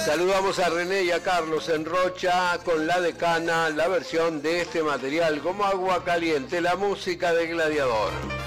Saludamos a René y a Carlos en Rocha con La Decana, la versión de este material como agua caliente, la música de Gladiador.